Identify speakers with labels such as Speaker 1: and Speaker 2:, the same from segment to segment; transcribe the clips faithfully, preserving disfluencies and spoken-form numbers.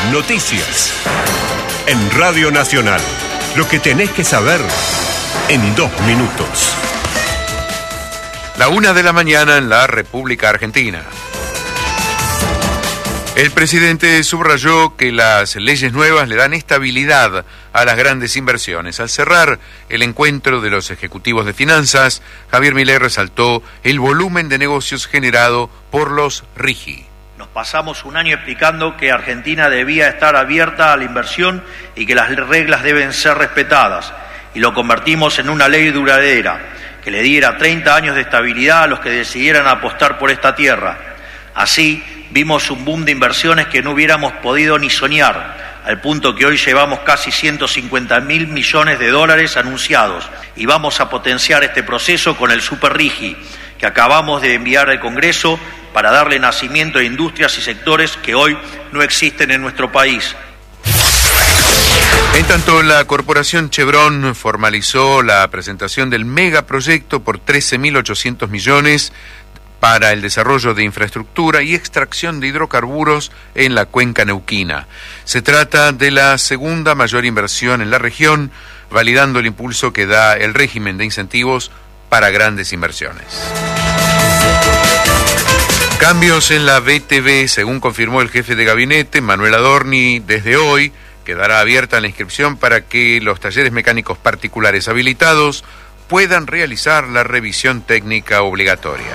Speaker 1: Noticias. En Radio Nacional. Lo que tenés que saber en dos minutos.
Speaker 2: La una de la mañana en la República Argentina. El presidente subrayó que las leyes nuevas le dan estabilidad a las grandes inversiones. Al cerrar el encuentro de los ejecutivos de finanzas, Javier Milei resaltó el volumen de negocios generado por los RIGI.
Speaker 3: Nos pasamos un año explicando que Argentina debía estar abierta a la inversión y que las reglas deben ser respetadas, y lo convertimos en una ley duradera, que le diera treinta años de estabilidad a los que decidieran apostar por esta tierra. Así, vimos un boom de inversiones que no hubiéramos podido ni soñar, al punto que hoy llevamos casi ciento cincuenta mil millones de dólares anunciados, y vamos a potenciar este proceso con el Super RIGI, que acabamos de enviar al Congreso para darle nacimiento a industrias y sectores que hoy no existen en nuestro país.
Speaker 2: En tanto, la corporación Chevron formalizó la presentación del megaproyecto por trece mil ochocientos millones para el desarrollo de infraestructura y extracción de hidrocarburos en la cuenca neuquina. Se trata de la segunda mayor inversión en la región, validando el impulso que da el régimen de incentivos para grandes inversiones. Cambios en la B T V, según confirmó el jefe de gabinete, Manuel Adorni. Desde hoy quedará abierta la inscripción para que los talleres mecánicos particulares habilitados puedan realizar la revisión técnica obligatoria.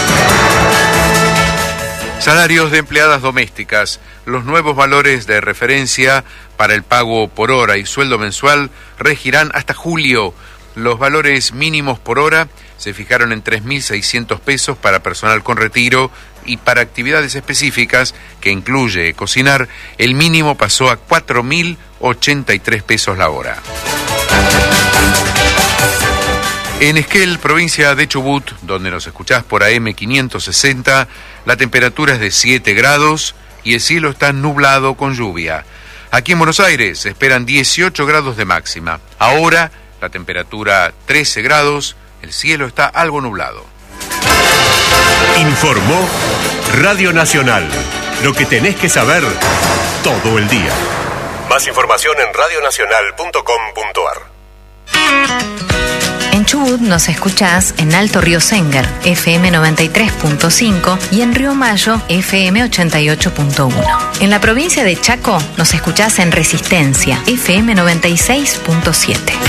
Speaker 2: Salarios de empleadas domésticas. Los nuevos valores de referencia para el pago por hora y sueldo mensual regirán hasta julio. Los valores mínimos por hora se fijaron en tres mil seiscientos pesos para personal con retiro, y para actividades específicas, que incluye cocinar, el mínimo pasó a cuatro mil ochenta y tres pesos la hora. En Esquel, provincia de Chubut, donde nos escuchás por A M quinientos sesenta, la temperatura es de siete grados y el cielo está nublado con lluvia. Aquí en Buenos Aires se esperan dieciocho grados de máxima. Ahora la temperatura trece grados, el cielo está algo nublado.
Speaker 1: Informó Radio Nacional. Lo que tenés que saber todo el día. Más información en radio nacional punto com punto a r.
Speaker 4: En Chubut nos escuchás en Alto Río Senguer, F M noventa y tres punto cinco, y en Río Mayo, F M ochenta y ocho punto uno. En la provincia de Chaco nos escuchás en Resistencia, F M noventa y seis punto siete.